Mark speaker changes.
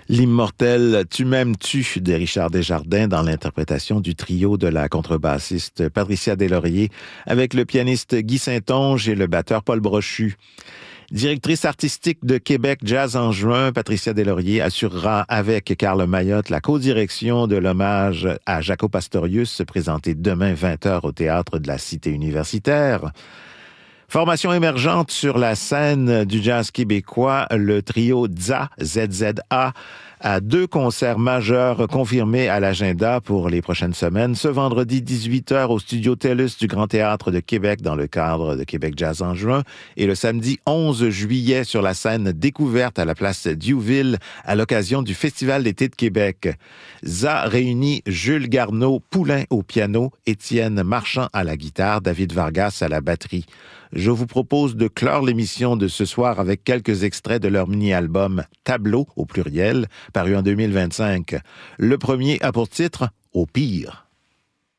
Speaker 1: L'immortel Tu m'aimes-tu de Richard Desjardins dans l'interprétation du trio de la contrebassiste Patricia Deslauriers avec le pianiste Guy Saint-Onge et le batteur Paul Brochu. Directrice artistique de Québec Jazz en juin, Patricia Deslauriers assurera avec Carl Mayotte la co-direction de l'hommage à Jaco Pastorius, présenté demain 20h au Théâtre de la Cité universitaire. Formation émergente sur la scène du jazz québécois, le trio ZZA, ZZA, a 2 concerts majeurs confirmés à l'agenda pour les prochaines semaines. Ce vendredi 18h au studio TELUS du Grand Théâtre de Québec dans le cadre de Québec Jazz en juin et le samedi 11 juillet sur la scène Découverte à la place Diouville à l'occasion du Festival d'été de Québec. ZA réunit Jules Garneau-Poulain au piano, Étienne Marchand à la guitare, David Vargas à la batterie. Je vous propose de clore l'émission de ce soir avec quelques extraits de leur mini-album Tableau, au pluriel, paru en 2025. Le premier a pour titre « Au pire ».